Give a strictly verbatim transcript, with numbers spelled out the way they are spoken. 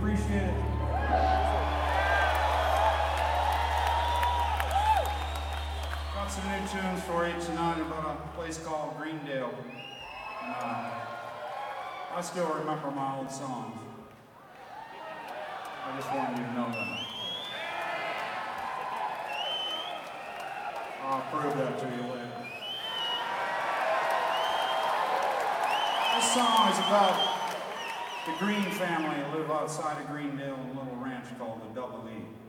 appreciate it. Got some new tunes for you tonight about a place called Greendale. And, uh, I still remember my old songs. I just wanted you to know that. I'll prove that to you later. This song is about the Green family who live outside of Greendale in a little ranch called the Double E.